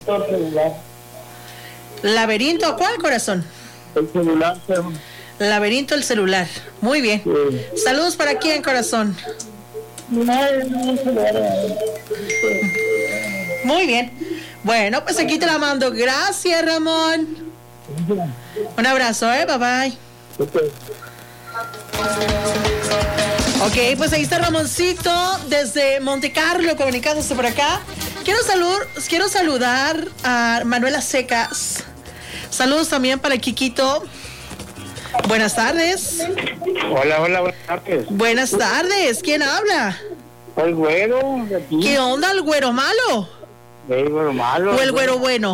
celular. ¿Laberinto cuál, corazón? El celular. Laberinto el celular. Muy bien. Sí. Saludos para quién, corazón. Muy bien. Bueno, pues aquí te la mando. Gracias, Ramón. Un abrazo, bye bye. Ok, pues ahí está Ramoncito desde Monte Carlo comunicándose por acá. Quiero saludar a Manuela Secas. Saludos también para Kikito. Buenas tardes. Hola, buenas tardes. Buenas tardes. ¿Quién habla? El güero de aquí. ¿Qué onda, el güero malo? El güero malo. ¿O el güero bueno?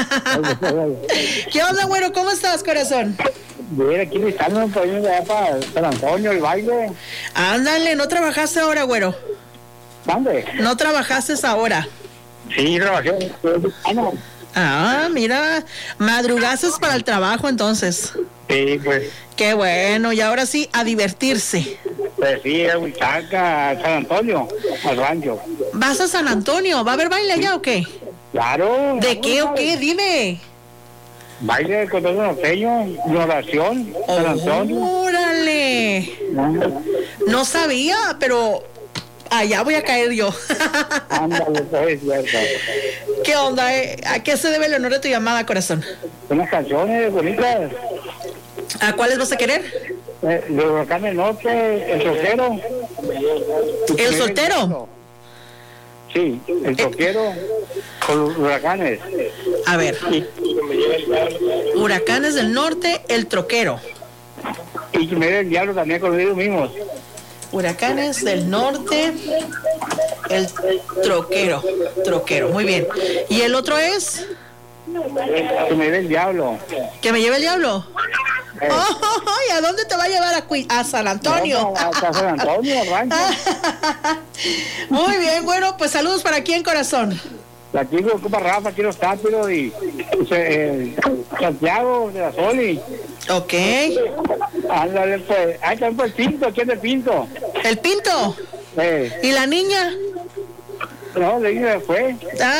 ¿Qué onda, güero? ¿Cómo estás, corazón? Bien, aquí estamos para San Antonio, el baile. Ándale, ¿no trabajaste ahora, güero? ¿Dónde? ¿No trabajaste ahora? Sí, trabajé. Ah, mira, madrugases para el trabajo entonces. Sí, pues. Qué bueno, y ahora sí, a divertirse. Pues sí, a Huichaca, a San Antonio, al rancho. ¿Vas a San Antonio? ¿Va a haber baile allá o qué? Claro. ¿De qué o qué? Dime. Baile con todo norteño, de oración, San Antonio. ¡Órale! No sabía, pero allá voy a caer yo. Ándale, pues, cierto. ¿Qué onda? ¿A qué se debe el honor de tu llamada, corazón? Unas canciones bonitas. ¿A cuáles vas a querer? De Huracán del Norte, el troquero. ¿El soltero? Sí, el troquero con los huracanes. A ver. Huracanes del Norte, el troquero. Y que me dé el diablo también con ellos mismos. Huracanes del Norte, el troquero. Troquero, muy bien. ¿Y el otro es? Que me dé el diablo. ¿Que me lleve el diablo? ¿Y a dónde te va a llevar a San Antonio? No, a San Antonio, rancho. Muy bien, bueno, pues saludos para quién, corazón. Aquí ocupa Rafa, aquí los Tápiros y Santiago de la Soli. Ok. Ándale, pues. Ahí está el Pinto, ¿quién es el Pinto? ¿El Pinto? ¿Y la niña? No, le dije fue.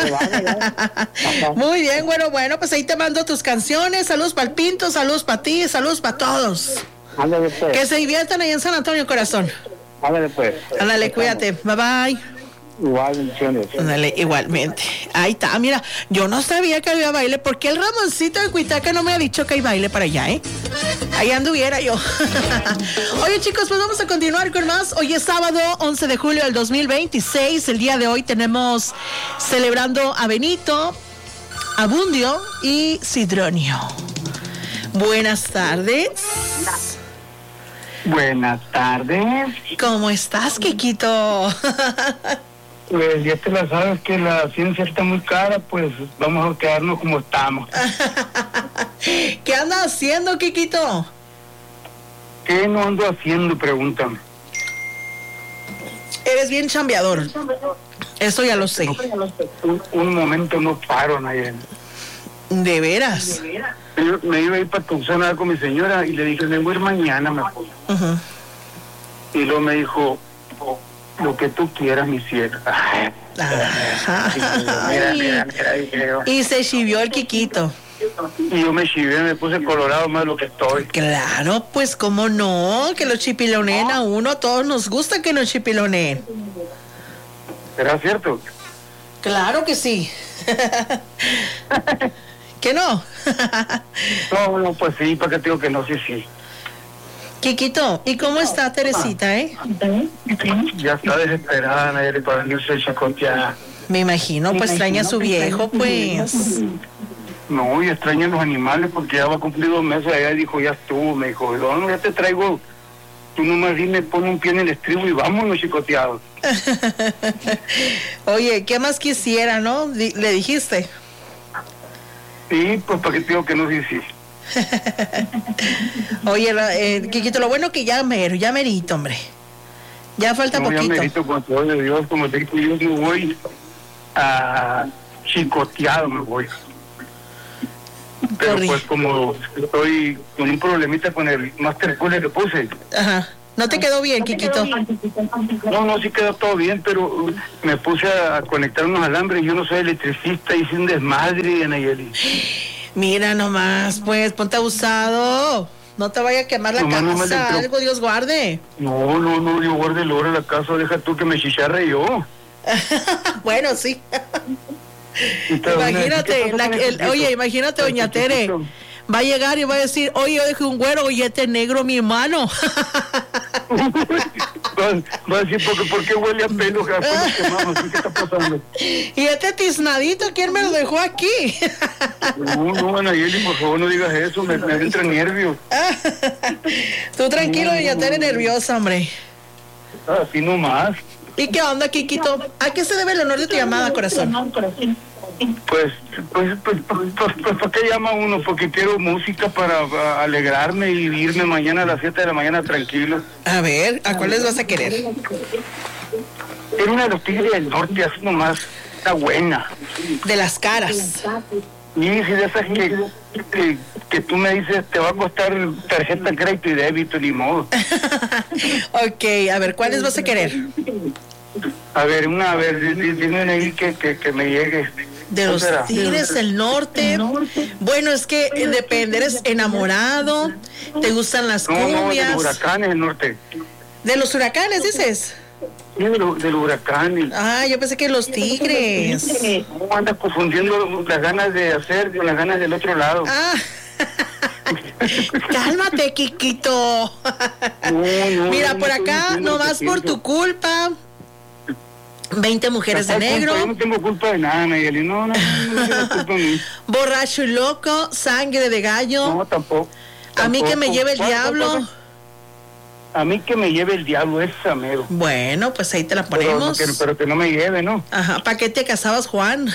Muy bien, bueno, pues ahí te mando tus canciones. Saludos para el Pinto, saludos para ti, saludos para todos. Ándale, pues. Que se diviertan ahí en San Antonio, corazón. Ándale, pues. Ándale, cuídate. Bye bye. Igual, bendiciones. Ándale, igualmente. Ahí está, mira, yo no sabía que había baile. ¿Por qué el Ramoncito de Cuitaca no me ha dicho que hay baile para allá, Ahí anduviera yo. Oye, chicos, pues vamos a continuar con más. Hoy es sábado, 11 de julio del 2026. El día de hoy tenemos celebrando a Benito, Abundio y Sidronio. Buenas tardes. Buenas tardes. ¿Cómo estás, Kikito? Pues ya te la sabes que la ciencia está muy cara, pues vamos a quedarnos como estamos. ¿Qué andas haciendo, Kikito? ¿Qué no ando haciendo? Pregúntame. Eres bien chambeador. Eso ya lo sé. Un momento no paro, Nayel. ¿De veras? Me iba a ir para Tucson con mi señora y le dije, me voy a ir mañana, mejor. Y luego me dijo, lo que tú quieras, mi cielo. Mira, y se chivió el Kikito. Y yo me chivé, me puse colorado más de lo que estoy. Claro, pues cómo no, que los chipiloneen a uno, a todos nos gusta que nos chipiloneen. ¿Será cierto? Claro que sí. ¿Que no? No, pues sí, para que te digo que no, sí. Kikito, ¿y cómo está Teresita, Ya está desesperada, Nayeli, para venirse a chicotear. Me imagino, pues extraña a su viejo, pues. No, y extraña a los animales porque ya va a cumplir 2 meses. Allá dijo, ya estuvo, me dijo, no, ya te traigo. Tú nomás dime, pon un pie en el estribo y vámonos chicoteados. Oye, ¿qué más quisiera, no? ¿Le dijiste? Sí, pues para que te digo que no, sí. Oye, Kikito, lo bueno que ya merito, hombre. Ya falta poquito. Ya merito, con todo de Dios, como te digo, yo me voy a chicoteado, me voy. Pero pues como estoy con un problemita con el Master Cooler que puse. Ajá. ¿No te quedó bien, Quiquito? No, sí quedó todo bien, pero me puse a conectar unos alambres. Yo no soy electricista, hice un desmadre, Anayeli. Mira nomás, pues, ponte abusado. No te vaya a quemar la casa, algo, Dios guarde. No, Dios guarde el oro de la casa, deja tú que me chicharre yo. Bueno, sí. Imagínate, imagínate, doña Tere. Va a llegar y va a decir, oye, yo dejé un güero y este negro mi hermano. Va a decir, ¿por qué huele a pelo? ¿Qué está pasando? Y este tiznadito, ¿quién me lo dejó aquí? No, Anayeli, por favor, no digas eso, me entra nervio. Tú tranquilo, doña Tere, nerviosa, hombre. Así nomás. ¿Y qué onda, Quiquito? ¿A qué se debe el honor de tu llamada, corazón? Pues, ¿para qué llama uno? Porque quiero música para alegrarme y irme mañana a las 7 de la mañana tranquilo. A ver, ¿a cuáles vas a querer? Era una de los Tigres del Norte, así nomás, está buena. De las caras. Y si de esas que tú me dices, te va a costar tarjeta de crédito y débito, ni modo. Ok, a ver, ¿cuáles vas a querer? A ver, dime ahí que me llegue. De los Tigres del Norte. Bueno, es que depende, ¿eres enamorado? ¿Te gustan las cumbias? No, de los Huracanes del Norte. ¿De los Huracanes, dices? Sí, de los Huracanes. Ah, yo pensé que los Tigres. No, andas confundiendo las ganas de hacer con las ganas del otro lado. Ah. Cálmate, Quiquito. Mira, por acá, nomás por tu culpa, 20 mujeres de negro. Yo no tengo culpa de nada, Nayeli. No tengo culpa de mí. Borracho y loco, sangre de gallo. No, tampoco. A mí que me lleve el diablo. A mí que me lleve el diablo, esa mero. Bueno, pues ahí te la ponemos. Pero que no me lleve, ¿no? Ajá, ¿para qué te casabas, Juan?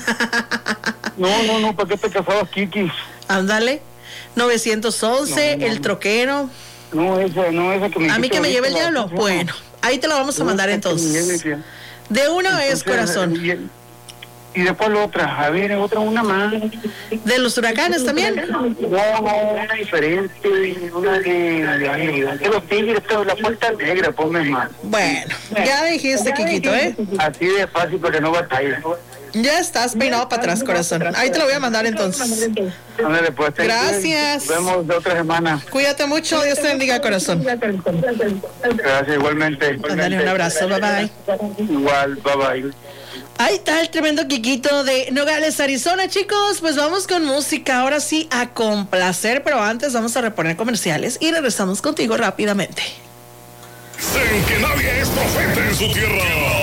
No, ¿para qué te casabas, Kiki? Ándale, 911, el troquero. No, esa que me... A mí que me lleve el diablo. Bueno, ahí te la vamos a mandar entonces. De una vez, corazón. ¿Y después la otra? A ver, una más. ¿De los Huracanes también? No, una diferente. Una de los Tigres, la puerta negra, ponme más. Bueno, ya dijiste, Quiquito, ¿eh? Así de fácil, porque no batalla. Ya estás peinado para atrás, corazón. Ahí te lo voy a mandar entonces. Ándale, pues. Gracias. Nos vemos de otra semana. Cuídate mucho, Dios te bendiga, corazón. Gracias, igualmente. Ándale, un abrazo, bye bye. Igual, bye bye. Ahí está el tremendo Quiquito de Nogales, Arizona, chicos. Pues vamos con música, ahora sí, a complacer, pero antes vamos a reponer comerciales y regresamos contigo rápidamente. Dicen que nadie es profeta en su tierra.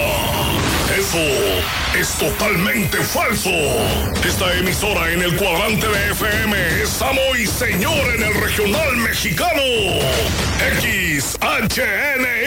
Eso es totalmente falso. Esta emisora en el cuadrante de FM es amo y señor en el regional mexicano. XHN